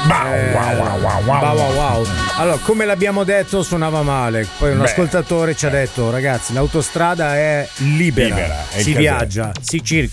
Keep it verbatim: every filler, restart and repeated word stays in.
Eh, wow, wow, wow, wow. wow, wow, wow. Allora, come l'abbiamo detto, suonava male. Poi un Beh. ascoltatore ci ha detto: ragazzi, l'autostrada è libera, Libera, è il si casino. viaggia, si circola.